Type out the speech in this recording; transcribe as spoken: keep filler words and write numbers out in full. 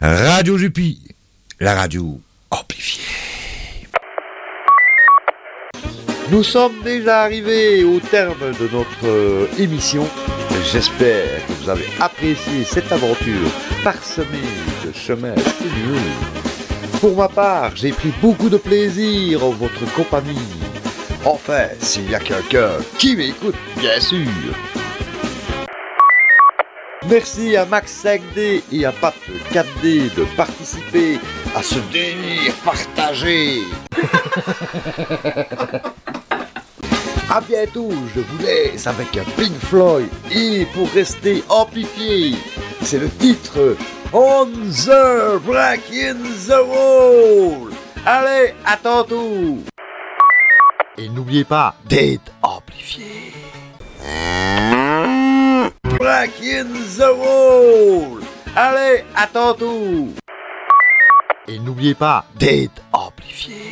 Radio Jupi, la radio amplifiée. Nous sommes déjà arrivés au terme de notre euh, émission. J'espère que vous avez apprécié cette aventure parsemée de chemins sinueux. Pour ma part, j'ai pris beaucoup de plaisir en votre compagnie. Enfin, s'il y a quelqu'un qui m'écoute, bien sûr. Merci à Max cinq D et à Pat quatre D de participer à ce délire partagé. A bientôt, je vous laisse avec un Pink Floyd et pour rester amplifié, c'est le titre On the Break in the Wall. Allez, à tantôt. Et n'oubliez pas d'être amplifié. Break in the Wall. Allez, à tantôt. Et n'oubliez pas d'être amplifié.